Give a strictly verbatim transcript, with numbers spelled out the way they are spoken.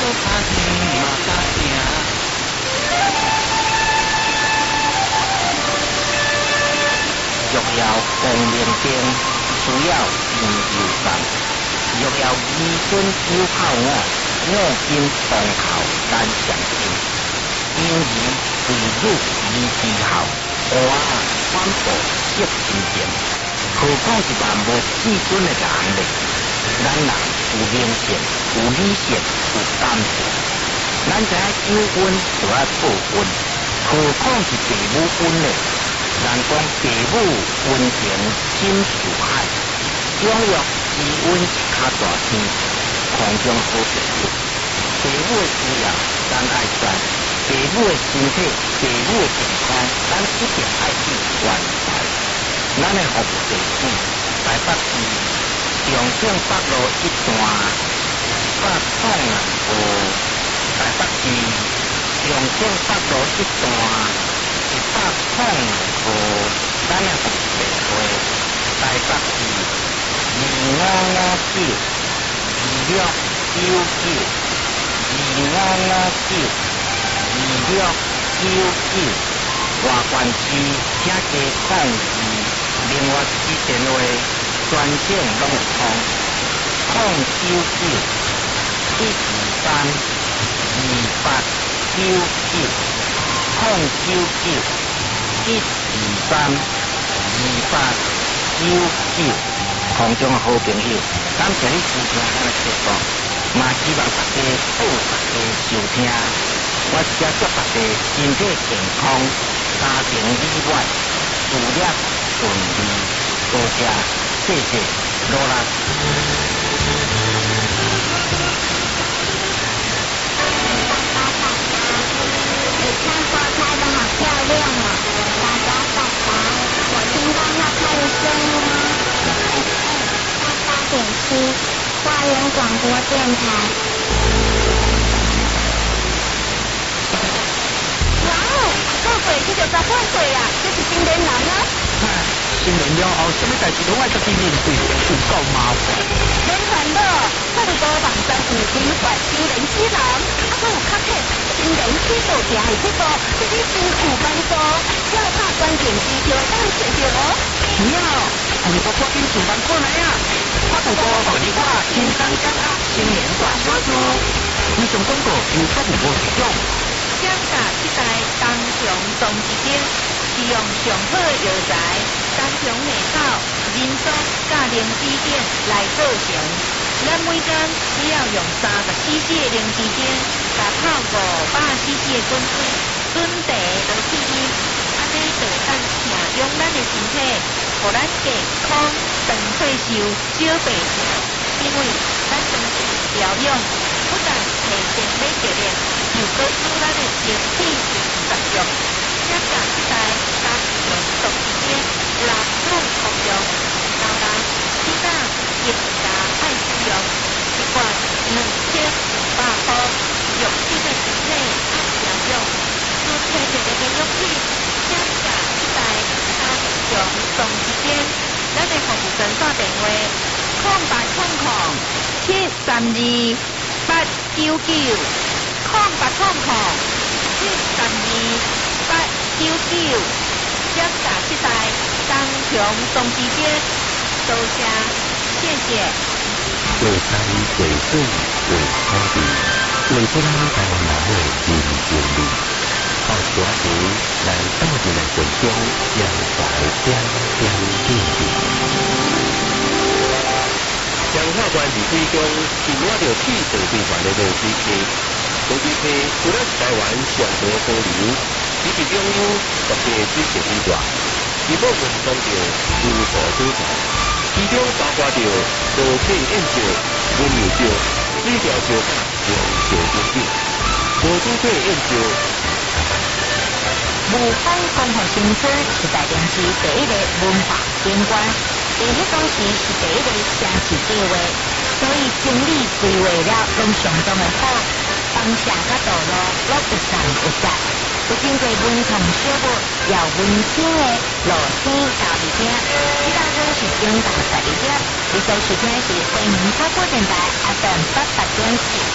做拍戏嘛敢行。欲要光明灯，需要金油灯。欲要义孙有孝我，五金当头难相见。因而为汝义之后，我反复识真见。何况是万无至尊的人呢？咱人有明显，有理性，有担当。咱知影有恩就要报恩，何况是父母恩呢？人讲父母恩情深似海，养育之恩是较大天，空中好朋友。父母的需要咱爱知，父母的身体、父母的健康，咱一定爱去关怀。咱的服务地址台北市中正北路一段北创南路，台北市中正北路一段一百创南路，咱的服务电话台北市二五五九二六九九二五五九二六九九，外关区请加抗议。另外一电话专线拢有通，空九九一二三二八九九，空九九一二三二八九九，空中好朋友，感谢你收听咱的节目，嘛希望大家好大家收听，我只祝大家身体健康，家庭美满，事业顺利，多谢，谢谢，努力。你看花开的好漂亮哦！爸爸，爸爸，我听到花开的声音吗？八八点七，花莲广播电台。哇哦，够贵，这就十块贵啊！这是新年人啊！ 新年了后，什么代志拢爱自己面对，有够麻烦。 免烦恼，我哋高房山有规划新人之人，啊，还有卡客新人起步定系这个，这啲辛苦工作，要拍关键技巧当找着哦。 你好，我哋个赶紧上班过来啊！我同高房你话，轻松掌握新年大小事。以上广告由福务部提供。 奖价一台当雄总之间，使用上好药材，当雄下口、人参、甲灵芝点来做成。咱每天只要用三十 C C 的灵芝点，加泡五百 C C 的滚水，准茶落去啉，安尼就会当听用咱的身体，互咱健康、长退休、少病痛。因为咱长期疗养，不但提升免疫力，又搁使咱的身体作用。奖价一台当雄总之间，男女通用，老人、囡仔、一家爱使用，一罐两千五百块，用心的身体爱疗养，准确切的营养品，奖价一台当雄总之间，咱的服务专线电话：空八空空七三二八九九，空八空空七三二八九九，奖价一台当雄总之间，多谢，谢谢。 为山为水为土地，为出咱台湾人的人情味。好大钱来斗阵来群众，让在点点滴滴。彰化县市区中，是我着气象规范的落水溪。落水溪除了是台湾上大河流，伊是拥有十个水性以外，是部分当着如何所在。其中包括着高配燕石、温柔石、水调石甲、龙石等等。无主配燕石。 武汉光复新村是台中市第一个文化景观，在迄当时是第一个城市计划，所以整理规划了拢相当的好，方向甲道路拢有上有下，有经过文创小物，也有温馨的露天咖啡厅。这当中是中昼十二点，你所收听是花莲广播电台 F M 八八点四。